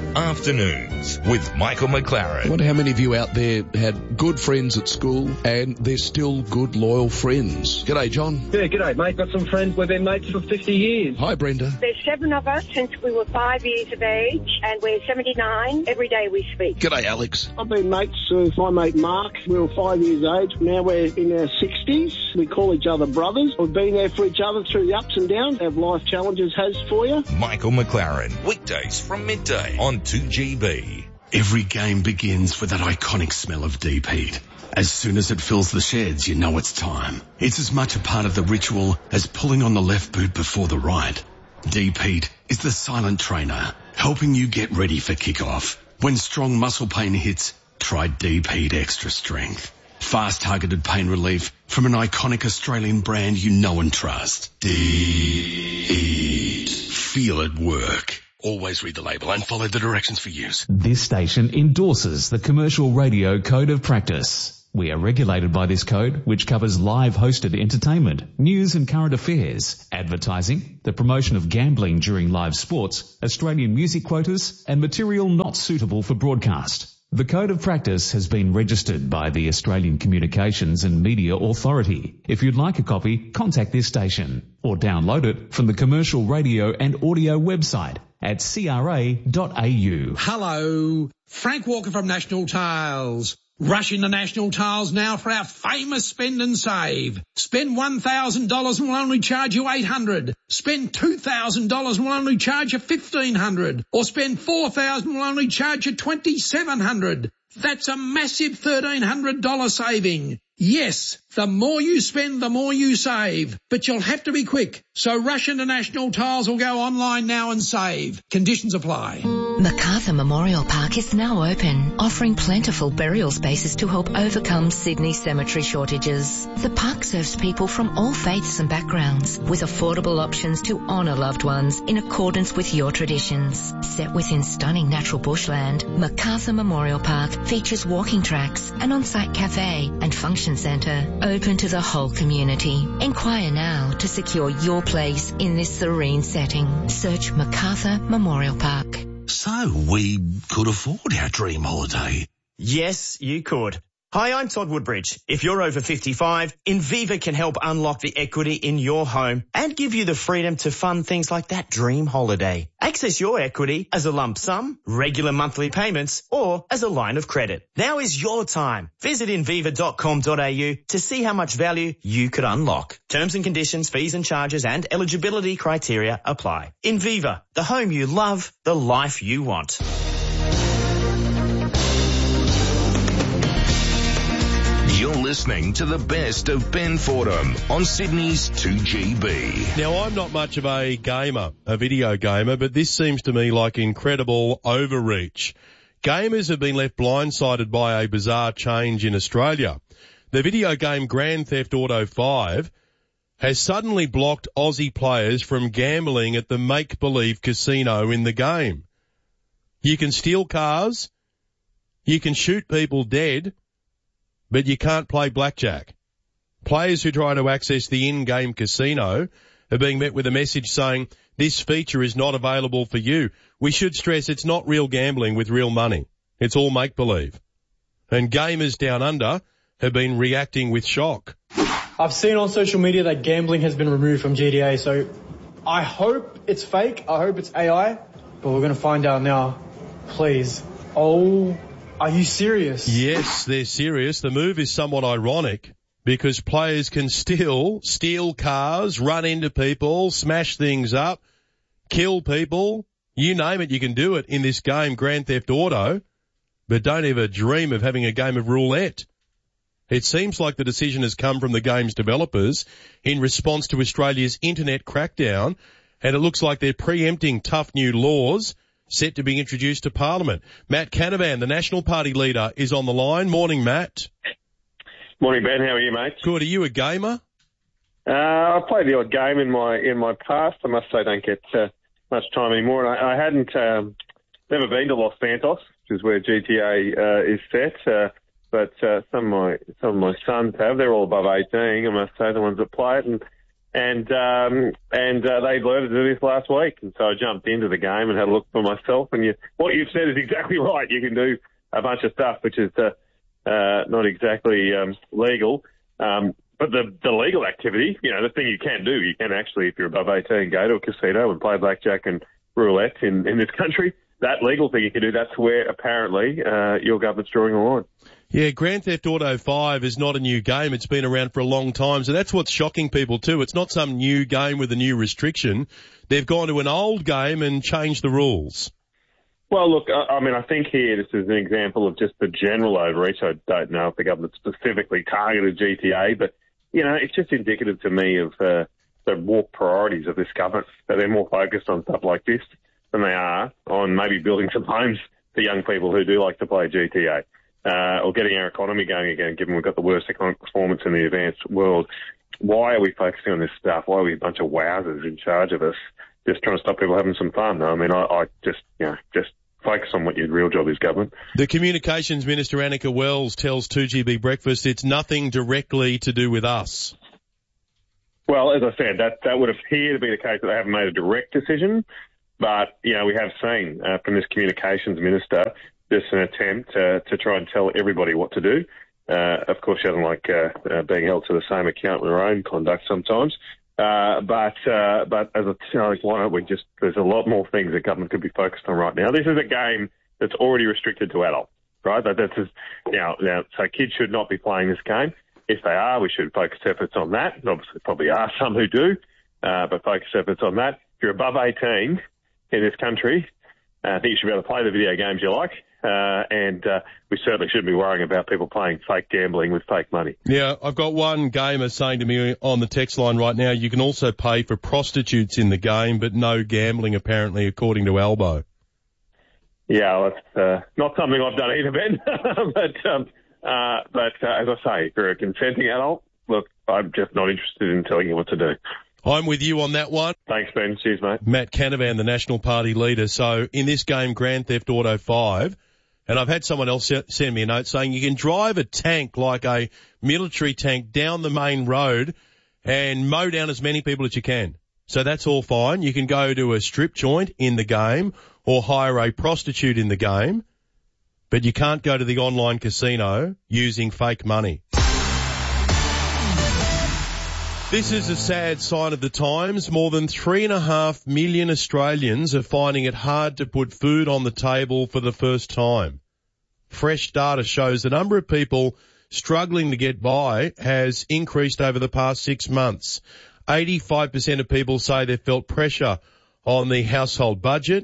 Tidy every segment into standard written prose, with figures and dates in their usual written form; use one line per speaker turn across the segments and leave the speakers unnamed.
Afternoons with Michael McLaren.
I wonder how many of you out there had good friends at school and they're still good, loyal friends. G'day, John.
Yeah, g'day, mate. Got some friends. We've been mates for 50 years.
Hi, Brenda.
There's 7 of us since we were 5 years of age, and we're 79. Every day we speak.
G'day, Alex.
I've been mates with my mate Mark. We were 5 years age. Now we're in our 60s. We call each other brothers. We've been there for each other through the ups and downs of life challenges has for you.
Michael McLaren. Weekdays from midday on 2GB.
Every game begins with that iconic smell of deep heat. As soon as it fills the sheds, you know it's time. It's as much a part of the ritual as pulling on the left boot before the right. Deep heat is the silent trainer, helping you get ready for kickoff. When strong muscle pain hits, try Deep Heat Extra Strength. Fast targeted pain relief from an iconic Australian brand you know and trust. Deep Heat. Feel it work. Always read the label and follow the directions for use.
This station endorses the Commercial Radio Code of Practice. We are regulated by this code, which covers live hosted entertainment, news and current affairs, advertising, the promotion of gambling during live sports, Australian music quotas, and material not suitable for broadcast. The Code of Practice has been registered by the Australian Communications and Media Authority. If you'd like a copy, contact this station or download it from the Commercial Radio and Audio website at cra.au.
Hello, Frank Walker from National Tiles. Rush into National Tiles now for our famous spend and save. Spend $1,000 and we'll only charge you $800. Spend $2,000 and we'll only charge you $1,500. Or spend $4,000 and we'll only charge you $2,700. That's a massive $1,300 saving. Yes, the more you spend, the more you save. But you'll have to be quick. So rush into National Tiles or go online now and save. Conditions apply.
Macarthur Memorial Park is now open, offering plentiful burial spaces to help overcome Sydney's cemetery shortages. The park serves people from all faiths and backgrounds, with affordable options to honour loved ones in accordance with your traditions. Set within stunning natural bushland, Macarthur Memorial Park features walking tracks, an on-site cafe and function centre open to the whole community. Inquire now to secure your place in this serene setting. Search Macarthur Memorial Park.
So we could afford our dream holiday.
Yes, you could. Hi, I'm Todd Woodbridge. If you're over 55, Inviva can help unlock the equity in your home and give you the freedom to fund things like that dream holiday. Access your equity as a lump sum, regular monthly payments, or as a line of credit. Now is your time. Visit inviva.com.au to see how much value you could unlock. Terms and conditions, fees and charges, and eligibility criteria apply. Inviva, the home you love, the life you want.
You're listening to the best of Ben Fordham on Sydney's 2GB.
Now, I'm not much of a gamer, a video gamer, but this seems to me like incredible overreach. Gamers have been left blindsided by a bizarre change in Australia. The video game Grand Theft Auto 5 has suddenly blocked Aussie players from gambling at the make-believe casino in the game. You can steal cars, you can shoot people dead, but you can't play blackjack. Players who try to access the in-game casino are being met with a message saying, this feature is not available for you. We should stress it's not real gambling with real money. It's all make-believe. And gamers down under have been reacting with shock.
I've seen on social media that gambling has been removed from GTA, so I hope it's fake. I hope it's AI, but we're going to find out now. Please. Oh, are you serious?
Yes, they're serious. The move is somewhat ironic because players can still steal cars, run into people, smash things up, kill people. You name it, you can do it in this game, Grand Theft Auto, but don't ever dream of having a game of roulette. It seems like the decision has come from the game's developers in response to Australia's internet crackdown, and it looks like they're preempting tough new laws set to be introduced to Parliament. Matt Canavan, the National Party leader, is on the line. Morning, Matt.
Morning, Ben. How are you, mate?
Good. Are you a gamer?
I played the odd game in my past. I must say, I don't get much time anymore. And I hadn't never been to Los Santos, which is where GTA is set. But some of my sons have. They're all above 18. I must say, the ones that play it. And and they learned to do this last week. And so I jumped into the game and had a look for myself. And what you've said is exactly right. You can do a bunch of stuff which is not exactly legal. But the legal activity, the thing you can do, you can actually, if you're above 18, go to a casino and play blackjack and roulette in this country. That legal thing you can do, that's where apparently your government's drawing a line.
Yeah, Grand Theft Auto 5 is not a new game. It's been around for a long time. So that's what's shocking people too. It's not some new game with a new restriction. They've gone to an old game and changed the rules.
Well, look, I think here this is an example of just the general overreach. I don't know if the government specifically targeted GTA, but, it's just indicative to me of the warped priorities of this government, that they're more focused on stuff like this than they are on maybe building some homes for young people who do like to play GTA, or getting our economy going again, given we've got the worst economic performance in the advanced world. Why are we focusing on this stuff? Why are we a bunch of wowzers in charge of us, just trying to stop people having some fun? I mean, I just focus on what your real job is, government.
The Communications Minister, Annika Wells, tells 2GB Breakfast it's nothing directly to do with us.
Well, as I said, that would appear to be the case that they haven't made a direct decision. But, we have seen from this Communications Minister just an attempt to try and tell everybody what to do. Of course, she doesn't like being held to the same account with her own conduct sometimes. But as why don't we there's a lot more things that government could be focused on right now. This is a game that's already restricted to adults, right? So kids should not be playing this game. If they are, we should focus efforts on that. And obviously, there probably are some who do, but focus efforts on that. If you're above 18 in this country, I think you should be able to play the video games you like. And we certainly shouldn't be worrying about people playing fake gambling with fake money.
Yeah, I've got one gamer saying to me on the text line right now, you can also pay for prostitutes in the game, but no gambling apparently, according to Albo.
Yeah, that's not something I've done either, Ben. but as I say, if you're a consenting adult, look, I'm just not interested in telling you what to do.
I'm with you on that one.
Thanks, Ben. Cheers, mate.
Matt Canavan, the National Party leader. So in this game, Grand Theft Auto 5, and I've had someone else send me a note saying you can drive a tank like a military tank down the main road and mow down as many people as you can. So that's all fine. You can go to a strip joint in the game or hire a prostitute in the game, but you can't go to the online casino using fake money. This is a sad sign of the times. More than 3.5 million Australians are finding it hard to put food on the table for the first time. Fresh data shows the number of people struggling to get by has increased over the past 6 months. 85% of people say they've felt pressure on the household budget.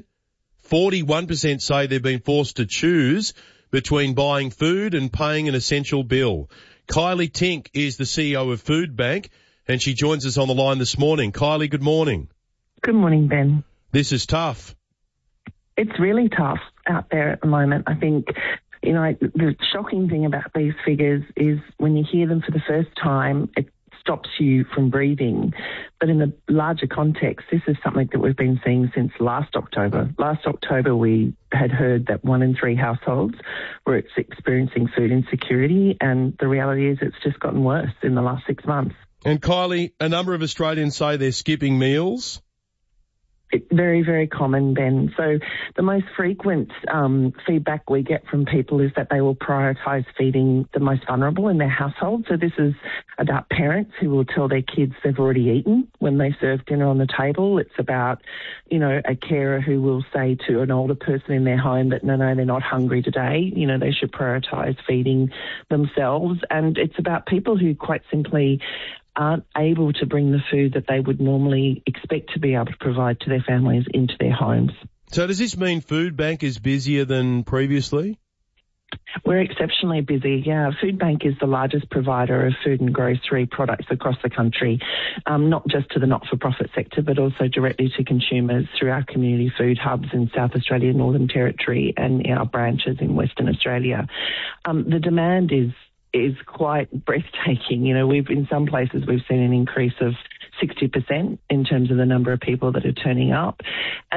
41% say they've been forced to choose between buying food and paying an essential bill. Kylie Tink is the CEO of Food Bank, and she joins us on the line this morning. Kylie, good morning.
Good morning, Ben.
This is tough.
It's really tough out there at the moment. I think, the shocking thing about these figures is when you hear them for the first time, it stops you from breathing. But in the larger context, this is something that we've been seeing since last October. Last October, we had heard that 1 in 3 households were experiencing food insecurity, and the reality is it's just gotten worse in the last 6 months.
And Kylie, a number of Australians say they're skipping meals.
It's very, very common, Ben. So the most frequent feedback we get from people is that they will prioritise feeding the most vulnerable in their household. So this is about parents who will tell their kids they've already eaten when they serve dinner on the table. It's about, a carer who will say to an older person in their home that, no, they're not hungry today. They should prioritise feeding themselves. And it's about people who quite simply aren't able to bring the food that they would normally expect to be able to provide to their families into their homes.
So does this mean Food Bank is busier than previously?
We're exceptionally busy, yeah. Food Bank is the largest provider of food and grocery products across the country, not just to the not-for-profit sector, but also directly to consumers through our community food hubs in South Australia, Northern Territory, and our branches in Western Australia. The demand is quite breathtaking. In some places we've seen an increase of 60% in terms of the number of people that are turning up. And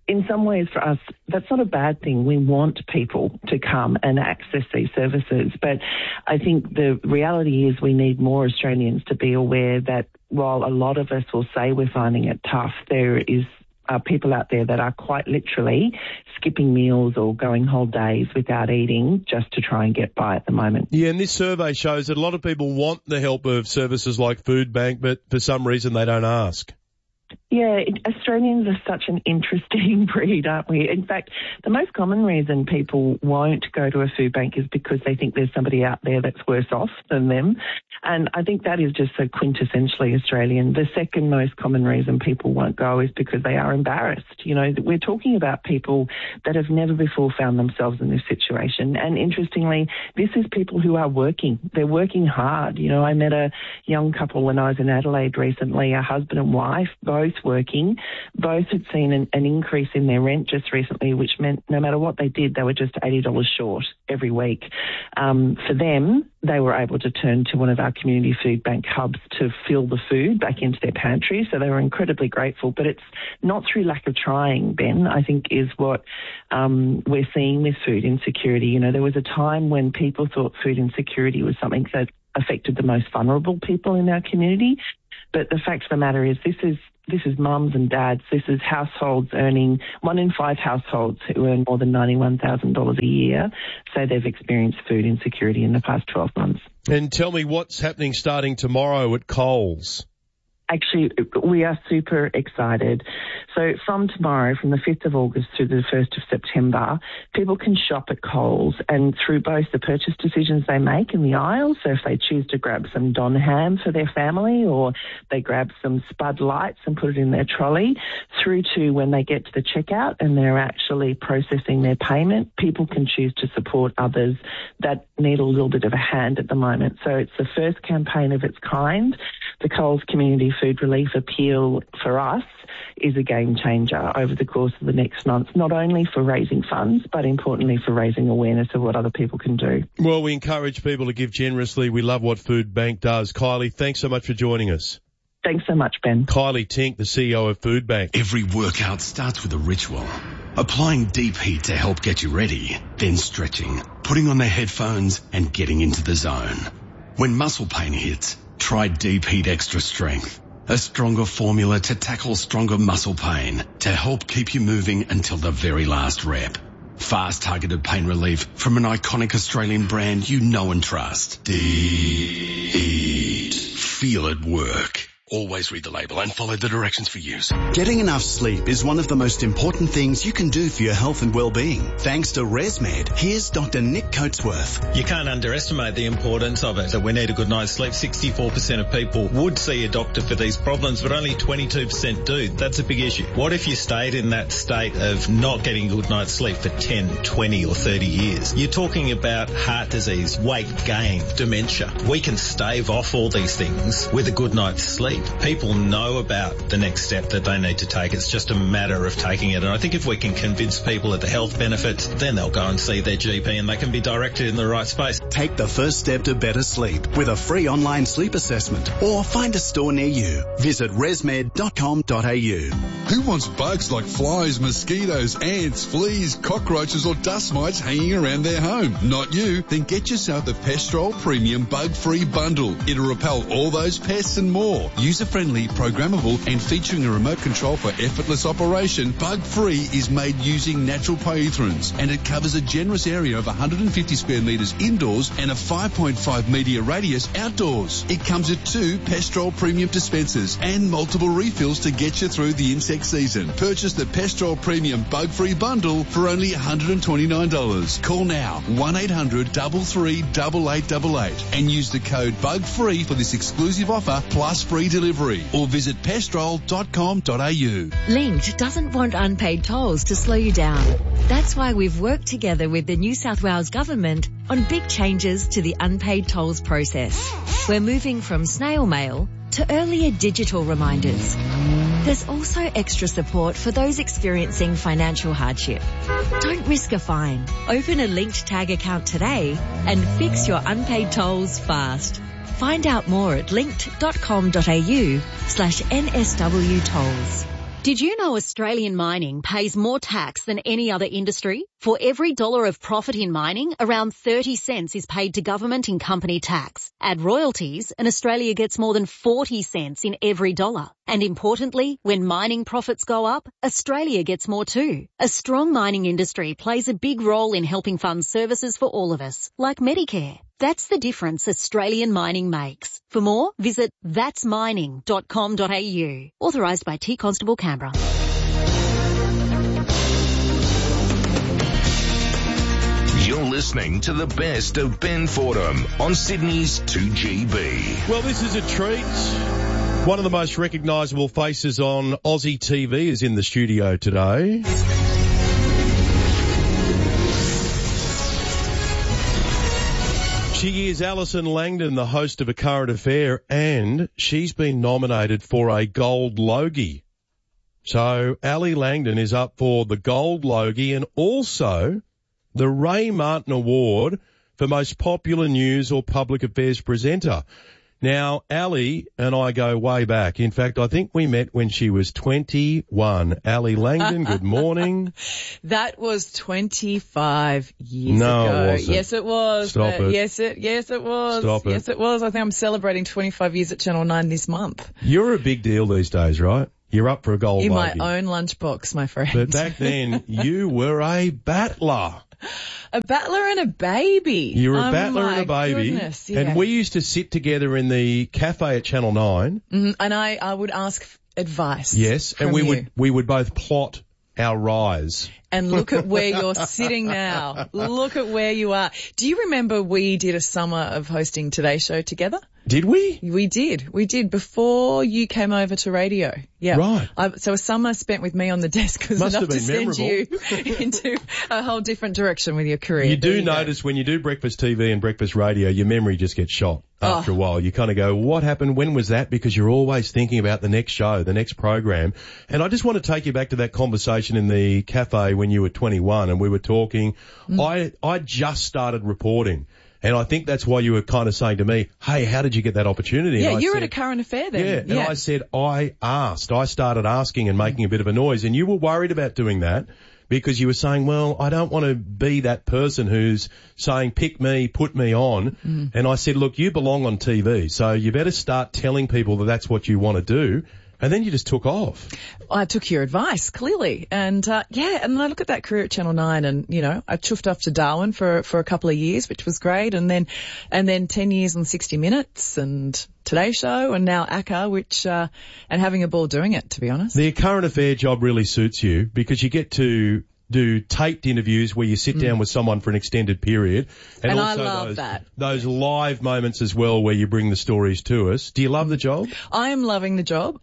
in some ways for us, that's not a bad thing. We want people to come and access these services. But I think the reality is we need more Australians to be aware that while a lot of us will say we're finding it tough, there is people out there that are quite literally skipping meals or going whole days without eating just to try and get by at the moment.
Yeah, and this survey shows that a lot of people want the help of services like Food Bank, but for some reason they don't ask.
Yeah, Australians are such an interesting breed, aren't we? In fact, the most common reason people won't go to a food bank is because they think there's somebody out there that's worse off than them. And I think that is just so quintessentially Australian. The second most common reason people won't go is because they are embarrassed. You know, we're talking about people that have never before found themselves in this situation. And interestingly, this is people who are working. They're working hard. You know, I met a young couple when I was in Adelaide recently, a husband and wife, both working. Both had seen an increase in their rent just recently, which meant no matter what they did, they were just $80 short every week. For them, they were able to turn to one of our community food bank hubs to fill the food back into their pantry. So they were incredibly grateful. But it's not through lack of trying, Ben, I think is what we're seeing with food insecurity. You know, there was a time when people thought food insecurity was something that affected the most vulnerable people in our community. But the fact of the matter is this is mums and dads. This is households earning, 1 in 5 households who earn more than $91,000 a year say they've experienced food insecurity in the past 12 months.
And tell me what's happening starting tomorrow at Coles.
Actually, we are super excited. So from tomorrow, from the 5th of August through the 1st of September, people can shop at Coles, and through both the purchase decisions they make in the aisle, so if they choose to grab some Don ham for their family or they grab some Spud Lights and put it in their trolley, through to when they get to the checkout and they're actually processing their payment, people can choose to support others that need a little bit of a hand at the moment. So it's the first campaign of its kind. The Coles Community Food Relief Appeal for us is a game changer over the course of the next month, not only for raising funds, but importantly for raising awareness of what other people can do.
Well, we encourage people to give generously. We love what Food Bank does. Kylie, thanks so much for joining us.
Thanks so much, Ben.
Kylie Tink, the CEO of Food Bank.
Every workout starts with a ritual. Applying deep heat to help get you ready, then stretching, putting on the headphones and getting into the zone. When muscle pain hits, try Deep Heat Extra Strength, a stronger formula to tackle stronger muscle pain to help keep you moving until the very last rep. Fast targeted pain relief from an iconic Australian brand you know and trust. Deep Heat. Feel it work. Always read the label and follow the directions for use.
Getting enough sleep is one of the most important things you can do for your health and well-being. Thanks to ResMed, here's Dr. Nick Coatsworth.
You can't underestimate the importance of it. So we need a good night's sleep. 64% of people would see a doctor for these problems, but only 22% do. That's a big issue. What if you stayed in that state of not getting a good night's sleep for 10, 20 or 30 years? You're talking about heart disease, weight gain, dementia. We can stave off all these things with a good night's sleep. People know about the next step that they need to take. It's just a matter of taking it. And I think if we can convince people of the health benefits, then they'll go and see their GP and they can be directed in the right space.
Take the first step to better sleep with a free online sleep assessment or find a store near you. Visit resmed.com.au.
Who wants bugs like flies, mosquitoes, ants, fleas, cockroaches or dust mites hanging around their home? Not you. Then get yourself the Pestrol Premium Bug-Free Bundle. It'll repel all those pests and more. User-friendly, programmable and featuring a remote control for effortless operation, Bug-Free is made using natural pyrethrins and it covers a generous area of 150 square metres indoors and a 5.5 metre radius outdoors. It comes with 2 Pestrol Premium dispensers and multiple refills to get you through the insect season. Purchase the Pestrol Premium Bug-Free Bundle for only $129. Call now 1-800-338888 and use the code BUGFREE for this exclusive offer plus free delivery, or visit pestrol.com.au.
Linked doesn't want unpaid tolls to slow you down. That's why we've worked together with the New South Wales Government on big changes to the unpaid tolls process. We're moving from snail mail to earlier digital reminders. There's also extra support for those experiencing financial hardship. Don't risk a fine. Open a Linked Tag account today and fix your unpaid tolls fast. Find out more at linked.com.au/NSW tolls.
Did you know Australian mining pays more tax than any other industry? For every dollar of profit in mining, around 30 cents is paid to government in company tax. Add royalties and Australia gets more than 40 cents in every dollar. And importantly, when mining profits go up, Australia gets more too. A strong mining industry plays a big role in helping fund services for all of us, like Medicare. That's the difference Australian mining makes. For more, visit thatsmining.com.au. Authorised by T Constable Canberra.
You're listening to the best of Ben Fordham on Sydney's 2GB.
Well, this is a treat. One of the most recognisable faces on Aussie TV is in the studio today. She is Alison Langdon, the host of A Current Affair, and she's been nominated for a Gold Logie. So Ali Langdon is up for the Gold Logie and also the Ray Martin Award for Most Popular News or Public Affairs Presenter. Now, Ali and I go way back. In fact, I think we met when she was 21. Ali Langdon, good morning.
That was 25 years
ago.
No,
it wasn't.
Yes, it was.
Stop it.
Yes, it was.
Stop it.
Yes, it was. I think I'm celebrating 25 years at Channel 9 this month.
You're a big deal these days, right? You're up for a Gold
In
Logie.
my own lunchbox, my friend.
But back then, you were a battler.
A battler and a baby.
You were a battler and a baby.
Goodness, yeah.
And we used to sit together in the cafe at Channel 9.
And I would ask advice.
Yes, and
from you.
we would both plot our rise.
And look at where you're sitting now. Look at where you are. Do you remember we did a summer of hosting Today Show together?
Did we?
We did before you came over to radio. Yeah.
Right.
So a summer spent with me on the desk was enough to send
memorable.
you into a whole different direction with your career.
You do notice when you do breakfast TV and breakfast radio, your memory just gets shot after a while. You kind of go, what happened? When was that? Because you're always thinking about the next show, the next program. And I just want to take you back to that conversation in the cafe when you were 21 and we were talking. I just started reporting. And I think that's why you were kind of saying to me, hey, how did you get that opportunity?
Yeah, you were at A Current Affair then.
Yeah, and I said, I started asking and making a bit of a noise. And you were worried about doing that because you were saying, well, I don't want to be that person who's saying, pick me, put me on. And I said, look, you belong on TV, so you better start telling people that that's what you want to do. And then you just took off.
I took your advice, clearly. And, and I look at that career at Channel 9 and, you know, I chuffed off to Darwin for a couple of years, which was great. And then 10 years on 60 Minutes and Today Show and now ACCA, and having a ball doing it, to be honest.
The Current Affair job really suits you because you get to do taped interviews where you sit down with someone for an extended period.
And
also
I love that.
Those live moments as well where you bring the stories to us. Do you love the job?
I am loving the job.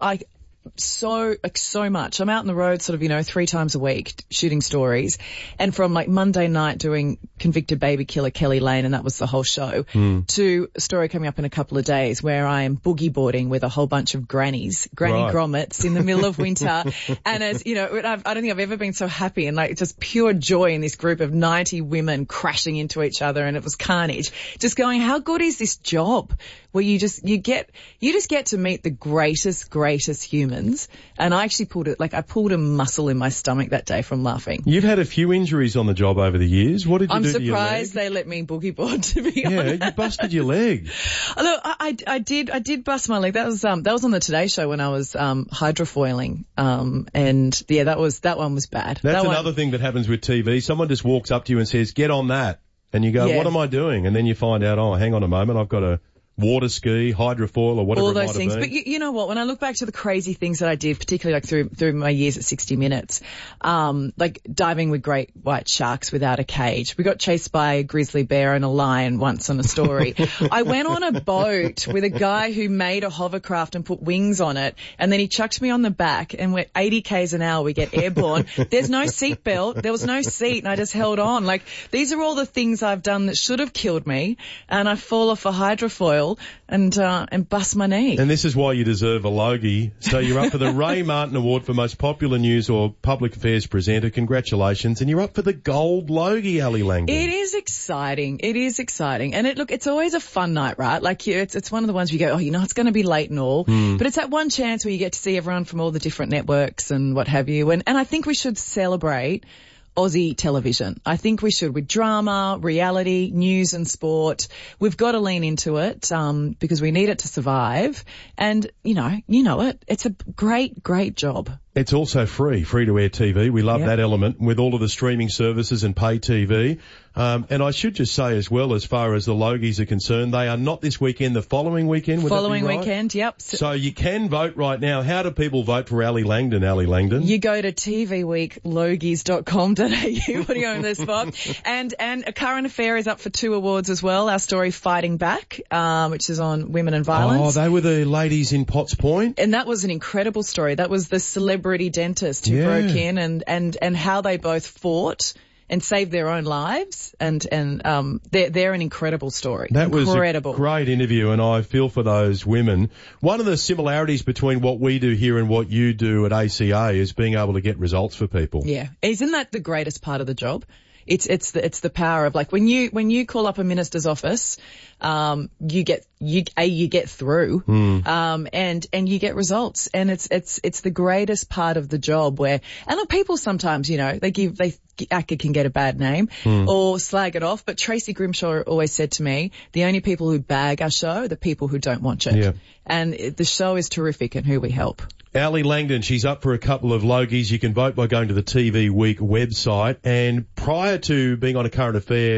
So much. I'm out on the road sort of, 3 times a week shooting stories, and from like Monday night doing convicted baby killer Kelly Lane, and that was the whole show, to a story coming up in a couple of days where I am boogie boarding with a whole bunch of granny grommets in the middle of winter. And as you know, I don't think I've ever been so happy and like just pure joy in this group of 90 women crashing into each other, and it was carnage. Just going, how good is this job where you just get to meet the greatest humans. And I actually pulled a muscle in my stomach that day from laughing.
You've had a few injuries on the job over the years. What did you do to your leg?
I'm surprised they let me boogie board, to be honest.
Yeah, you busted your leg.
Look, I did bust my leg. That was on the Today Show when I was hydrofoiling. That one was bad.
That's another thing that happens with TV. Someone just walks up to you and says, get on that. And you go, what am I doing? And then you find out, hang on a moment, I've got a water ski, hydrofoil, or whatever.
All those things. But you know what? When I look back to the crazy things that I did, particularly like through my years at 60 Minutes, like diving with great white sharks without a cage. We got chased by a grizzly bear and a lion once on a story. I went on a boat with a guy who made a hovercraft and put wings on it, and then he chucked me on the back, and we're 80 k's an hour. We get airborne. There's no seat belt. There was no seat, and I just held on. Like, these are all the things I've done that should have killed me, and I fall off a hydrofoil hill and bust my knee.
And this is why you deserve a Logie. So you're up for the Ray Martin Award for Most Popular News or Public Affairs Presenter. Congratulations. And you're up for the Gold Logie, Ali Langdon.
It is exciting. It is exciting. And it's always a fun night, right? Like, it's one of the ones where you go, it's going to be late and all. But it's that one chance where you get to see everyone from all the different networks and what have you. And I think we should celebrate Aussie television. I think we should, with drama, reality, news and sport. We've got to lean into it, because we need it to survive. And, you know it. It's a great, great job.
It's also free-to-air TV. We love that element with all of the streaming services and pay TV. And I should just say as well, as far as the Logies are concerned, they are not this weekend, the following weekend. Would that be right?
Weekend, yep.
So you can vote right now. How do people vote for Ali Langdon, Ali Langdon?
You go to tvweeklogies.com.au. What are you on this for? And a current affair is up for 2 awards as well. Our story Fighting Back, which is on women and violence.
Oh, they were the ladies in Potts Point.
And that was an incredible story. That was the celebrity dentist who broke in and how they both fought and saved their own lives. And they're an incredible story.
That was a great interview, and I feel for those women. One of the similarities between what we do here and what you do at ACA is being able to get results for people.
Yeah. Isn't that the greatest part of the job? It's the power of, like, when you call up a minister's office, you get through, and you get results. And it's the greatest part of the job where, and look, people sometimes, ACCA can get a bad name or slag it off. But Tracy Grimshaw always said to me, the only people who bag our show are the people who don't watch it. Yeah. And the show is terrific and who we help.
Ali Langdon, she's up for a couple of Logies. You can vote by going to the TV Week website. And prior to being on A Current Affair,